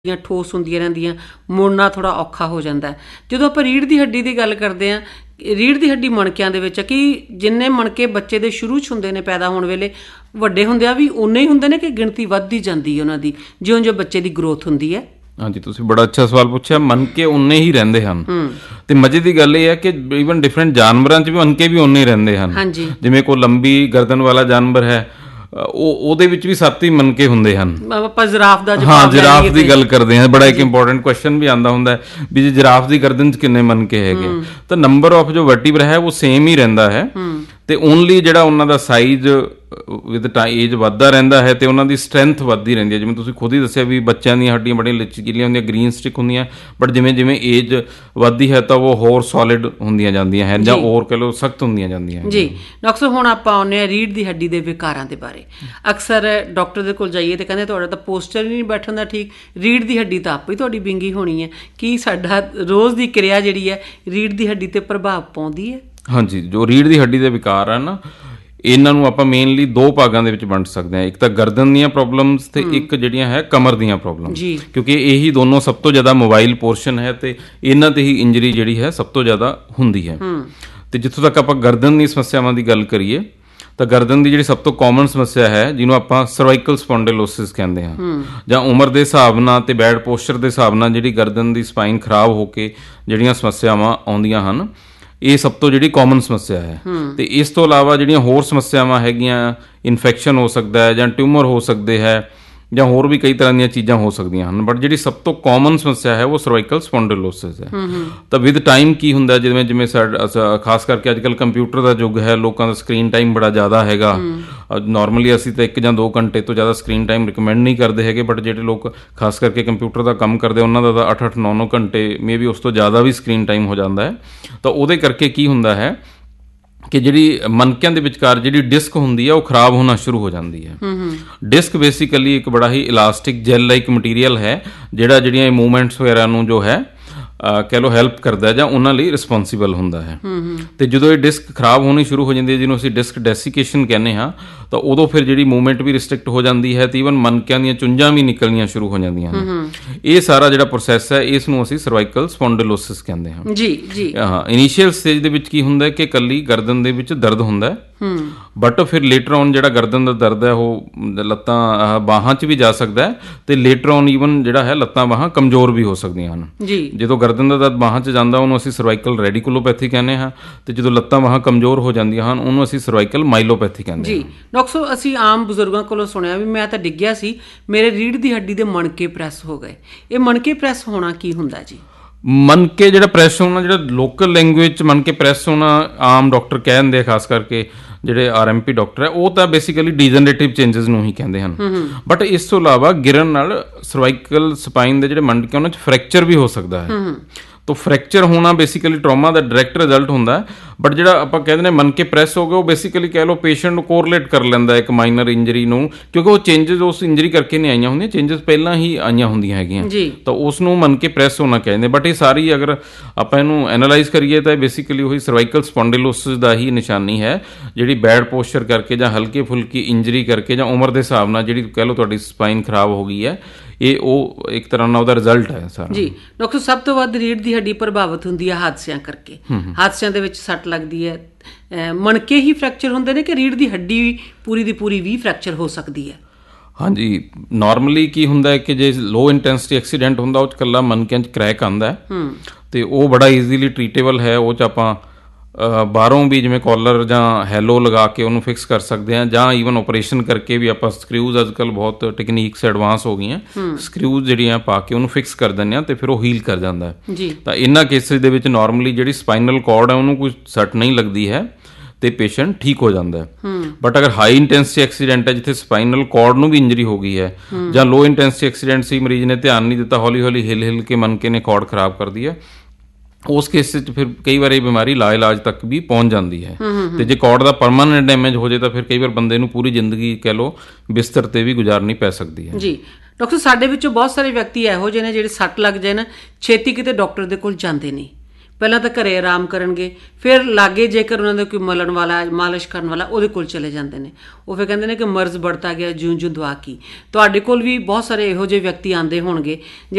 ਦੀਆਂ ਠੋਸ ਹੁੰਦੀਆਂ ਰਹਿੰਦੀਆਂ, ਮੁੜਨਾ ਥੋੜ੍ਹਾ ਔਖਾ ਹੋ ਜਾਂਦਾ। ਜਦੋਂ ਆਪਾਂ ਰੀੜ੍ਹ ਦੀ ਹੱਡੀ ਦੀ ਗੱਲ ਕਰਦੇ ਹਾਂ, ਰੀੜ੍ਹ ਦੀ ਹੱਡੀ ਮਣਕਿਆਂ ਦੇ ਵਿੱਚ ਆ ਕਿ ਜਿੰਨੇ ਮਣਕੇ ਬੱਚੇ ਦੇ ਸ਼ੁਰੂ 'ਚ ਹੁੰਦੇ ਨੇ ਪੈਦਾ ਹੋਣ ਵੇਲੇ, ਵੱਡੇ ਹੁੰਦਿਆਂ ਵੀ ਉਨੇ ਹੀ ਹੁੰਦੇ ਨੇ ਕਿ ਗਿਣਤੀ ਵੱਧਦੀ ਜਾਂਦੀ ਹੈ ਉਹਨਾਂ ਦੀ ਜਿਉਂ-ਜਿਉਂ ਬੱਚੇ ਦੀ ਗਰੋਥ ਹੁੰਦੀ ਹੈ? ਹਾਂਜੀ, ਤੁਸੀਂ ਬੜਾ ਅੱਛਾ ਸਵਾਲ ਪੁੱਛਿਆ। ਮਣਕੇ ਉਨੇ ਹੀ ਰਹਿੰਦੇ ਹਨ ਤੇ ਮਜ਼ੇ ਦੀ ਗੱਲ ਇਹ ਹੈ ਕਿ ਈਵਨ ਡਿਫਰੈਂਟ ਜਾਨਵਰਾਂ 'ਚ ਵੀ ਮਣਕੇ ਵੀ ਉਨੇ ਹੀ ਰਹਿੰਦੇ ਹਨ। ਹਾਂਜੀ, ਜਿਵੇਂ ਕੋਈ ਲੰਬੀ ਗਰਦਨ ਵਾਲਾ ਜਾਨਵਰ ਹੈ, ਉਹਦੇ ਵਿੱਚ ਵੀ 7 ਹੀ ਮਣਕੇ ਹੁੰਦੇ ਹਨ। ਆਪਾਂ ਜਿਰਾਫ ਦਾ ਜਿਰਾਫ ਦੀ ਗੱਲ ਕਰਦੇ ਹਾਂ, ਬੜਾ ਇੱਕ ਇੰਪੋਰਟੈਂਟ ਕੁਐਸਚਨ ਵੀ ਆਉਂਦਾ ਹੁੰਦਾ ਹੈ ਵੀ ਜੇ ਜਿਰਾਫ ਦੀ ਗਰਦਨ 'ਚ ਕਿੰਨੇ ਮਣਕੇ ਹੈਗੇ, ਤਾਂ ਨੰਬਰ ਆਫ ਜੋ ਵਰਟੀਬਰਾ ਹੈ ਉਹ ਸੇਮ ਹੀ ਰਹਿੰਦਾ ਹੈ ਤੇ ਓਨਲੀ ਜਿਹੜਾ ਉਹਨਾਂ ਦਾ ਸਾਈਜ਼ ਵਿਦ ਏਜ ਵੱਧਦਾ ਰਹਿੰਦਾ ਹੈ ਤੇ ਉਹਨਾਂ ਦੀ ਸਟਰੈਂਥ ਵੱਧਦੀ ਰਹਿੰਦੀ ਹੈ। ਜਿਵੇਂ ਤੁਸੀਂ ਖੁਦ ਹੀ ਦੱਸਿਆ ਵੀ ਬੱਚਿਆਂ ਦੀਆਂ ਹੱਡੀਆਂ ਬੜੀਆਂ ਲਚਕੀਲੀਆਂ ਹੁੰਦੀਆਂ, ਗ੍ਰੀਨ ਸਟਿਕ ਹੁੰਦੀਆਂ, ਬਟ ਜਿਵੇਂ ਜਿਵੇਂ ਏਜ ਵੱਧਦੀ ਹੈ ਤਾਂ ਉਹ ਹੋਰ ਸੋਲਿਡ ਹੁੰਦੀਆਂ ਜਾਂਦੀਆਂ ਹਨ ਜਾਂ ਹੋਰ ਕਹਿ ਲਓ ਸਖਤ ਹੁੰਦੀਆਂ ਜਾਂਦੀਆਂ ਜੀ। ਡਾਕਟਰ ਹੁਣ ਆਪਾਂ ਆਉਂਦੇ ਹਾਂ ਰੀੜ੍ਹ ਦੀ ਹੱਡੀ ਦੇ ਵਿਕਾਰਾਂ ਦੇ ਬਾਰੇ। ਅਕਸਰ ਡਾਕਟਰ ਦੇ ਕੋਲ ਜਾਈਏ ਤੇ ਕਹਿੰਦੇ ਤੁਹਾਡਾ ਤਾਂ ਪੋਸਚਰ ਹੀ ਨਹੀਂ ਬੈਠਣ ਦਾ ਠੀਕ, ਰੀੜ੍ਹ ਦੀ ਹੱਡੀ ਤਾਂ ਆਪੇ ਹੀ ਤੁਹਾਡੀ ਵਿੰਗੀ ਹੋਣੀ ਹੈ। ਕੀ ਸਾਡਾ ਰੋਜ਼ ਦੀ ਕਿਰਿਆ ਜਿਹੜੀ ਹੈ ਰੀੜ੍ਹ ਦੀ ਹੱਡੀ 'ਤੇ ਪ੍ਰਭਾਵ ਪਾਉਂਦੀ ਹੈ? ਹਾਂਜੀ, ਜੋ ਰੀੜ੍ਹ ਦੀ ਹੱਡੀ ਦੇ ਵਿਕਾਰ ਆ ਨਾ, ਇਹਨਾਂ ਨੂੰ ਆਪਾਂ ਮੇਨਲੀ 2 ਭਾਗਾਂ ਦੇ ਵਿੱਚ ਵੰਡ ਸਕਦੇ ਹਾਂ। ਇੱਕ ਤਾਂ ਗਰਦਨ ਦੀਆਂ ਪ੍ਰੋਬਲਮਸ ਤੇ ਇੱਕ ਜਿਹੜੀਆਂ ਹੈ ਕਮਰ ਦੀਆਂ ਪ੍ਰੋਬਲਮ, ਕਿਉਂਕਿ ਇਹੀ ਦੋਨੋਂ ਸਭ ਤੋਂ ਜ਼ਿਆਦਾ ਮੋਬਾਈਲ ਪੋਰਸ਼ਨ ਹੈ ਤੇ ਇਹਨਾਂ ਤੇ ਹੀ ਇੰਜਰੀ ਜਿਹੜੀ ਹੈ ਸਭ ਤੋਂ ਜ਼ਿਆਦਾ ਹੁੰਦੀ ਹੈ। ਤੇ ਜਿੱਥੋਂ ਤੱਕ ਆਪਾਂ ਗਰਦਨ ਦੀ ਸਮੱਸਿਆਵਾਂ ਦੀ ਗੱਲ ਕਰੀਏ ਤਾਂ ਗਰਦਨ ਦੀ ਜਿਹੜੀ ਸਭ ਤੋਂ ਕਾਮਨ ਸਮੱਸਿਆ ਹੈ, ਜਿਹਨੂੰ ਆਪਾਂ ਸਰਵਾਈਕਲ ਸਪੌਂਡਿਲੋਸਿਸ ਕਹਿੰਦੇ ਹਾਂ, ਜਾਂ ਉਮਰ ਦੇ ਹਿਸਾਬ ਨਾਲ ਤੇ ਬੈਡ ਪੋਸਚਰ ਦੇ ਹਿਸਾਬ ਨਾਲ ਜਿਹੜੀ ਗਰਦਨ ਦੀ ਸਪਾਈਨ ਖਰਾਬ ਹੋ ਕੇ ਜਿਹੜੀਆਂ ਸਮੱਸਿਆਵਾਂ ਆਉਂਦੀਆਂ ਹਨ, ਇਹ ਸਭ ਤੋਂ ਜਿਹੜੀ ਕਾਮਨ ਸਮੱਸਿਆ ਹੈ। ਤੇ ਇਸ ਤੋਂ ਇਲਾਵਾ ਜਿਹੜੀਆਂ ਹੋਰ ਸਮੱਸਿਆਵਾਂ ਹੈਗੀਆਂ, ਇਨਫੈਕਸ਼ਨ ਹੋ ਸਕਦਾ ਹੈ ਜਾਂ ਟਿਊਮਰ ਹੋ ਸਕਦੇ ਹੈ ਜਾਂ ਹੋਰ ਵੀ ਕਈ ਤਰ੍ਹਾਂ ਦੀਆਂ ਚੀਜ਼ਾਂ ਹੋ ਸਕਦੀਆਂ ਹਨ, ਬਟ ਜਿਹੜੀ ਸਭ ਤੋਂ ਕਾਮਨ ਸਮੱਸਿਆ ਹੈ ਉਹ ਸਰਵਾਈਕਲ ਸਪੌਂਡਿਲੋਸਿਸ ਹੈ। ਤਾਂ ਵਿਦ ਟਾਈਮ ਕੀ ਹੁੰਦਾ, ਜਿਵੇਂ ਜਿਵੇਂ ਖਾਸ ਕਰਕੇ ਅੱਜ ਕੱਲ੍ਹ ਕੰਪਿਊਟਰ ਦਾ ਯੁੱਗ ਹੈ, ਲੋਕਾਂ ਦਾ ਸਕਰੀਨ ਟਾਈਮ ਬੜਾ ਜ਼ਿਆਦਾ ਹੈਗਾ। ਨੋਰਮਲੀ ਅਸੀਂ ਤਾਂ 1 ਜਾਂ 2 ਘੰਟੇ ਤੋਂ ਜ਼ਿਆਦਾ ਸਕਰੀਨ ਟਾਈਮ ਰਿਕਮੈਂਡ ਨਹੀਂ ਕਰਦੇ ਹੈਗੇ, ਬਟ ਜਿਹੜੇ ਲੋਕ ਖਾਸ ਕਰਕੇ ਕੰਪਿਊਟਰ ਦਾ ਕੰਮ ਕਰਦੇ ਉਹਨਾਂ ਦਾ ਤਾਂ 8-8, 9-9 ਘੰਟੇ ਮੇ ਵੀ ਉਸ ਤੋਂ ਜ਼ਿਆਦਾ ਵੀ ਸਕਰੀਨ ਟਾਈਮ ਹੋ ਜਾਂਦਾ ਹੈ। ਤਾਂ ਉਹਦੇ ਕਰਕੇ ਕੀ ਹੁੰਦਾ ਹੈ ਕਿ ਜਿਹੜੀ ਮਣਕਿਆਂ ਦੇ ਵਿਚਕਾਰ ਜਿਹੜੀ ਡਿਸਕ ਹੁੰਦੀ ਹੈ ਉਹ ਖਰਾਬ ਹੋਣਾ ਸ਼ੁਰੂ ਹੋ ਜਾਂਦੀ ਹੈ। ਡਿਸਕ ਬੇਸਿਕਲੀ ਇੱਕ ਬੜਾ ਹੀ ਇਲਾਸਟਿਕ ਜੈਲ ਲਾਈਕ ਮਟੀਰੀਅਲ ਹੈ, ਜਿਹੜਾ ਜਿਹੜੀਆਂ ਇਹ ਮੂਵਮੈਂਟਸ ਵਗੈਰਾ ਨੂੰ ਜੋ ਹੈ ਕਹਿ ਲਓ ਹੈਲਪ ਕਰਦਾ ਜਾਂ ਉਹਨਾਂ ਲਈ ਰਿਸਪੌਂਸੀਬਲ ਹੁੰਦਾ ਹੈ। ਤੇ ਜਦੋਂ ਇਹ ਡਿਸਕ ਖਰਾਬ ਹੋਣੀ ਸ਼ੁਰੂ ਹੋ ਜਾਂਦੀ ਹੈ, ਜਿਹਨੂੰ ਅਸੀਂ ਡਿਸਕ ਡੈਸੀਕੇਸ਼ਨ ਕਹਿੰਦੇ ਹਾਂ, ਤਾਂ ਉਦੋਂ ਫਿਰ ਜਿਹੜੀ ਮੂਵਮੈਂਟ ਵੀ ਰਿਸਟ੍ਰਿਕਟ ਹੋ ਜਾਂਦੀ ਹੈ ਤੇ ਈਵਨ ਮਣਕਿਆਂ ਦੀਆਂ ਚੁੰਝਾਂ ਵੀ ਨਿਕਲਣੀਆਂ ਸ਼ੁਰੂ ਹੋ ਜਾਂਦੀਆਂ ਹਨ। ਇਹ ਸਾਰਾ ਜਿਹੜਾ ਪ੍ਰੋਸੈਸ ਹੈ, ਇਸ ਨੂੰ ਅਸੀਂ ਸਰਵਾਈਕਲ ਸਪੌਂਡਿਲੋਸਿਸ ਕਹਿੰਦੇ ਹਾਂ। ਜੀ ਹਾਂ, ਇਨੀਸ਼ੀਅਲ ਸਟੇਜ ਦੇ ਵਿੱਚ ਕੀ ਹੁੰਦਾ ਕਿ ਇਕੱਲੀ ਗਰਦਨ ਦੇ ਵਿੱਚ ਦਰਦ ਹੁੰਦਾ, ਬਟ ਫਿਰ ਲੇਟਰ ਔਨ ਜਿਹੜਾ ਗਰਦਨ ਦਾ ਦਰਦ ਹੈ ਉਹ ਲੱਤਾਂ ਬਾਹਾਂ 'ਚ ਵੀ ਜਾ ਸਕਦਾ ਹੈ ਤੇ ਲੇਟਰ ਔਨ ਈਵਨ ਜਿਹੜਾ ਹੈ ਲੱਤਾਂ ਬਾਹਾਂ ਕਮਜ਼ੋਰ ਵੀ ਹੋ ਸਕਦੀਆਂ ਹਨ। ਜਦੋਂ ਗਰਦਨ ਦਾ ਦਰਦ ਬਾਹਾਂ 'ਚ ਜਾਂਦਾ ਉਹਨੂੰ ਅਸੀਂ ਸਰਵਾਈਕਲ ਰੈਡੀਕੂਲੋਪੈਥੀ ਕਹਿੰਦੇ ਹਾਂ, ਤੇ ਜਦੋਂ ਲੱਤਾਂ ਬਾਹਾਂ ਕਮਜ਼ੋਰ ਹੋ ਜਾਂਦੀਆਂ ਹਨ ਉਹਨੂੰ ਅਸੀਂ ਸਰਵਾਈਕਲ ਮਾਈਲੋਪੈਥੀ ਕਹਿੰਦੇ ਹਾਂ। ਡਾਕਟਰ ਸਾਹਿਬ, ਅਸੀਂ ਆਮ ਬਜ਼ੁਰਗਾਂ ਕੋਲੋਂ ਸੁਣਿਆ ਵੀ ਮੈਂ ਤਾਂ ਡਿੱਗਿਆ ਸੀ, ਮੇਰੇ ਰੀੜ੍ਹ ਦੀ ਹੱਡੀ ਦੇ ਮਣਕੇ ਪ੍ਰੈਸ ਹੋ ਗਏ। ਇਹ ਮਣਕੇ ਪ੍ਰੈਸ ਹੋਣਾ ਕੀ ਹੁੰਦਾ ਜੀ? ਮਣਕੇ ਜਿਹੜਾ ਪ੍ਰੈਸ ਹੋਣਾ, ਜਿਹੜਾ ਲੋਕਲ ਲੈਂਗੁਏਜ 'ਚ ਮਣਕੇ ਪ੍ਰੈਸ ਹੋਣਾ ਆਮ ਡਾਕਟਰ ਕਹਿ ਦਿੰਦੇ ਆ, ਖਾਸ ਕਰਕੇ ਜਿਹੜੇ RMP ਡਾਕਟਰ ਹੈ, ਉਹ ਤਾਂ ਬੇਸਿਕਲੀ ਡੀਜਨਰੇਟਿਵ ਚੇਂਜਸ ਨੂੰ ਹੀ ਕਹਿੰਦੇ ਹਨ। ਬਟ ਇਸ ਤੋਂ ਇਲਾਵਾ ਗਿਰਨ ਨਾਲ ਸਰਵਾਈਕਲ ਸਪਾਈਨ ਦੇ ਜਿਹੜੇ ਮਣਕੇ ਉਹਨਾਂ 'ਚ ਫ੍ਰੈਕਚਰ ਵੀ ਹੋ ਸਕਦਾ ਹੈ। ਤਾਂ ਫ੍ਰੈਕਚਰ ਹੋਣਾ ਬੇਸਿਕਲੀ ਟਰਾਮਾ ਦਾ ਡਾਇਰੈਕਟ ਰਿਜ਼ਲਟ ਹੁੰਦਾ ਹੈ। ਬਟ ਜਿਹੜਾ ਆਪਾਂ ਕਹਿੰਦੇ ਨੇ ਮਣਕੇ ਪ੍ਰੈਸ ਹੋ ਗਏ, ਉਹ ਬੇਸਿਕਲੀ ਕਹਿ ਲਓ ਪੇਸ਼ੈਂਟ ਨੂੰ ਕੋਰਲੇਟ ਕਰ ਲੈਂਦਾ ਇੱਕ ਮਾਈਨਰ ਇੰਜਰੀ ਨੂੰ, ਕਿਉਂਕਿ ਉਹ ਚੇਂਜਸ ਉਸ ਇੰਜਰੀ ਕਰਕੇ ਨਹੀਂ ਆਈਆਂ ਹੁੰਦੀਆਂ, ਚੇਂਜਸ ਪਹਿਲਾਂ ਹੀ ਆਈਆਂ ਹੁੰਦੀਆਂ ਹੈਗੀਆਂ, ਤਾਂ ਉਸ ਨੂੰ ਮਣਕੇ ਪ੍ਰੈਸ ਹੋਣਾ ਕਹਿੰਦੇ। ਬਟ ਇਹ ਸਾਰੀ ਅਗਰ ਆਪਾਂ ਇਹਨੂੰ ਐਨਾਲਾਈਜ਼ ਕਰੀਏ ਤਾਂ ਬੇਸਿਕਲੀ ਉਹੀ ਸਰਵਾਈਕਲ ਸਪੌਂਡਿਲੋਸਿਸ ਦਾ ਹੀ ਨਿਸ਼ਾਨੀ ਹੈ, ਜਿਹੜੀ ਬੈਡ ਪੋਸਚਰ ਕਰਕੇ ਜਾਂ ਹਲਕੀ ਫੁਲਕੀ ਇੰਜਰੀ ਕਰਕੇ ਜਾਂ ਉਮਰ ਦੇ ਹਿਸਾਬ ਨਾਲ ਜਿਹੜੀ ਕਹਿ ਲਓ ਤੁਹਾਡੀ ਸਪਾਈਨ ਖਰਾਬ ਹੋ ਗਈ ਹੈ, ਇਹ ਉਹ ਇੱਕ ਤਰ੍ਹਾਂ ਨਾਲ ਉਹਦਾ ਰਿਜ਼ਲਟ ਹੈ ਸਾਰਾ। ਜੀ ਡਾਕਟਰ, ਸਭ ਤੋਂ ਵੱਧ ਰੀੜ੍ਹ ਦੀ ਹੱਡੀ ਪ੍ਰਭਾਵਿਤ ਹੁੰਦੀ ਹੈ ਹਾਦਸਿਆਂ ਕਰਕੇ। ਹਾਦਸਿਆਂ ਦੇ ਵਿੱਚ ਸੱਟ ਲੱਗਦੀ ਹੈ, ਮਣਕੇ ਹੀ ਫ੍ਰੈਕਚਰ ਹੁੰਦੇ ਨੇ ਕਿ ਰੀੜ੍ਹ ਦੀ ਹੱਡੀ ਪੂਰੀ ਦੀ ਪੂਰੀ ਵੀ ਫ੍ਰੈਕਚਰ ਹੋ ਸਕਦੀ ਹੈ? ਹਾਂਜੀ, ਨਾਰਮਲੀ ਕੀ ਹੁੰਦਾ ਹੈ ਕਿ ਜੇ ਲੋ ਇੰਟੈਂਸਿਟੀ ਐਕਸੀਡੈਂਟ ਹੁੰਦਾ ਉਹ 'ਚ ਇਕੱਲਾ ਮਣਕਿਆਂ 'ਚ ਕਰੈਕ ਆਉਂਦਾ ਤੇ ਉਹ ਬੜਾ ਈਜ਼ੀਲੀ ਟਰੀਟੇਬਲ ਹੈ। ਉਹ 'ਚ ਆਪਾਂ ਬਾਹਰੋਂ ਵੀ ਜਿਵੇਂ ਕਾਲਰ ਜਾਂ ਹੈਲੋ ਲਗਾ ਕੇ ਉਹਨੂੰ ਫਿਕਸ ਕਰ ਸਕਦੇ ਹਾਂ, ਜਾਂ ਈਵਨ ਆਪਰੇਸ਼ਨ ਕਰਕੇ ਵੀ ਆਪਾਂ ਸਕਰਿਊਜ਼, ਅੱਜ ਕੱਲ੍ਹ ਬਹੁਤ ਟੈਕਨੀਕਸ ਐਡਵਾਂਸ ਹੋ ਗਈਆਂ, ਸਕਰਿਊਜ਼ ਜਿਹੜੀਆਂ ਪਾ ਕੇ ਉਹਨੂੰ ਫਿਕਸ ਕਰ ਦਿੰਦੇ ਹਾਂ ਤੇ ਫਿਰ ਉਹ ਹੀਲ ਕਰ ਜਾਂਦਾ ਹੈ। ਤਾਂ ਇਹਨਾਂ ਕੇਸਿਸ ਦੇ ਵਿੱਚ ਨਾਰਮਲੀ ਜਿਹੜੀ ਸਪਾਈਨਲ ਕਾਰਡ ਹੈ ਉਹਨੂੰ ਕੋਈ ਸੱਟ ਨਹੀਂ ਲੱਗਦੀ ਹੈ ਤੇ ਪੇਸ਼ੈਂਟ ਠੀਕ ਹੋ ਜਾਂਦਾ ਹੈ। ਬਟ ਅਗਰ ਹਾਈ ਇੰਟੈਂਸਿਟੀ ਐਕਸੀਡੈਂਟ ਹੈ ਜਿੱਥੇ ਸਪਾਈਨਲ ਕਾਰਡ ਨੂੰ ਵੀ ਇੰਜਰੀ ਹੋ ਗਈ ਹੈ, ਜਾਂ ਲੋ ਇੰਟੈਂਸਿਟੀ ਐਕਸੀਡੈਂਟ ਸੀ, ਮਰੀਜ਼ ਨੇ ਧਿਆਨ ਨਹੀਂ ਦਿੱਤਾ, ਹੌਲੀ ਹੌਲੀ ਹਿਲ ਕੇ ਮਣਕੇ ਨੇ ਕਾਰਡ ਖਰਾਬ ਕਰਦੀ ਹੈ, ਉਸ ਕੇਸ 'ਚ ਫਿਰ ਕਈ ਵਾਰ ਇਹ ਬਿਮਾਰੀ ਲਾ ਇਲਾਜ ਤੱਕ ਵੀ ਪਹੁੰਚ ਜਾਂਦੀ ਹੈ। ਤੇ ਜੇ ਕਾਰਡ ਦਾ ਪਰਮਾਨੈਂਟ ਡੈਮੇਜ ਹੋ ਜਾਏ ਤਾਂ ਫਿਰ ਕਈ ਵਾਰ ਬੰਦੇ ਨੂੰ ਪੂਰੀ ਜ਼ਿੰਦਗੀ ਕਹਿ ਲਓ ਬਿਸਤਰ ਤੇ ਵੀ ਗੁਜ਼ਾਰਨੀ ਪੈ ਸਕਦੀ ਹੈ। ਜੀ ਡਾਕਟਰ, ਸਾਡੇ ਵਿੱਚੋਂ ਬਹੁਤ ਸਾਰੇ ਵਿਅਕਤੀ ਇਹੋ ਜਿਹੇ ਨੇ ਜਿਹੜੇ ਸੱਟ ਲੱਗ ਜਾਏ ਨਾ ਛੇਤੀ ਕਿਤੇ ਡਾਕਟਰ ਦੇ ਕੋਲ ਜਾਂਦੇ ਨਹੀਂ, ਪਹਿਲਾਂ ਤਾਂ ਘਰੇ ਆਰਾਮ ਕਰਨਗੇ, ਫਿਰ ਲਾਗੇ ਜੇਕਰ ਉਹਨਾਂ ਦਾ ਕੋਈ ਮਲਣ ਵਾਲਾ, ਮਾਲਿਸ਼ ਕਰਨ ਵਾਲਾ, ਉਹਦੇ ਕੋਲ ਚਲੇ ਜਾਂਦੇ ਨੇ। ਉਹ ਫਿਰ ਕਹਿੰਦੇ ਨੇ ਕਿ ਮਰਜ਼ बढ़ता ਗਿਆ, ਜਿਉਂ ਜਿਉਂ ਦਵਾ ਕੀ। ਤੁਹਾਡੇ ਕੋਲ ਵੀ ਬਹੁਤ ਸਾਰੇ ਇਹੋ ਜਿਹੇ ਵਿਅਕਤੀ ਆਉਂਦੇ ਹੋਣਗੇ